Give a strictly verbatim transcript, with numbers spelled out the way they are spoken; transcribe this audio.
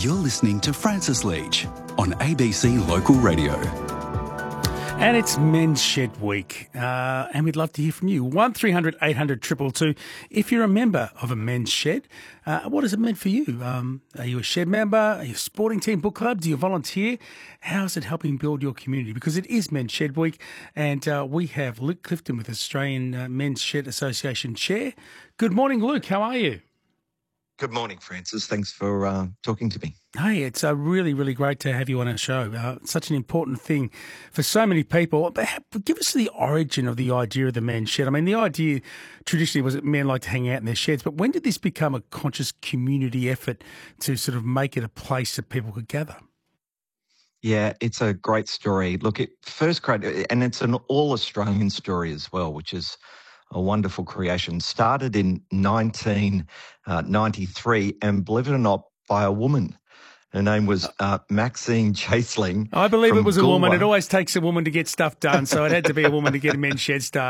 You're listening to Francis Leach on A B C Local Radio. And it's Men's Shed Week, uh, and we'd love to hear from you. one three hundred eight hundred two two two. If you're a member of a men's shed, uh, what has it meant for you? Um, are you a shed member? Are you a sporting team, book club? Do you volunteer? How is it helping build your community? Because it is Men's Shed Week, and uh, we have Luke Clifton with Australian uh, Men's Shed Association Chair. Good morning, Luke. How are you? Good morning, Francis. Thanks for uh, talking to me. Hey, it's uh, really, really great to have you on our show. Uh, such an important thing for so many people. But give us the origin of the idea of the men's shed. I mean, the idea traditionally was that men like to hang out in their sheds, but when did this become a conscious community effort to sort of make it a place that people could gather? Yeah, it's a great story. Look, it first created, and it's an all-Australian story as well, which is a wonderful creation. Started in nineteen ninety-three, and believe it or not, by a woman. Her name was uh, Maxine Chaseling. I believe it was a Goolwa. woman. It always takes a woman to get stuff done, so it had to be a woman to get a men's shed started.